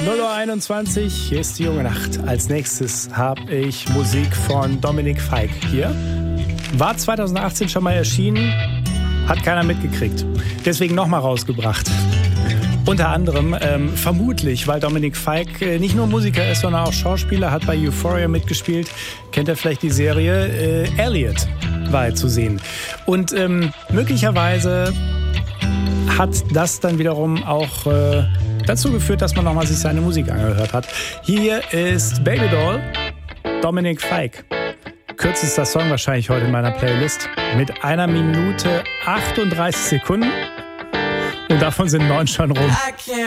0:21 Uhr, hier ist die junge Nacht. Als nächstes habe ich Musik von Dominic Fike hier. War 2018 schon mal erschienen, hat keiner mitgekriegt. Deswegen nochmal rausgebracht. Unter anderem, vermutlich, weil Dominic Fike nicht nur Musiker ist, sondern auch Schauspieler, hat bei Euphoria mitgespielt. Kennt ihr vielleicht die Serie? Elliot war er zu sehen. Und möglicherweise hat das dann wiederum auch dazu geführt, dass man nochmal sich seine Musik angehört hat. Hier ist Baby Doll, Dominic Fike. Kürzester Song wahrscheinlich heute in meiner Playlist. Mit 1 Minute 38 Sekunden. Und davon sind 9 schon rum.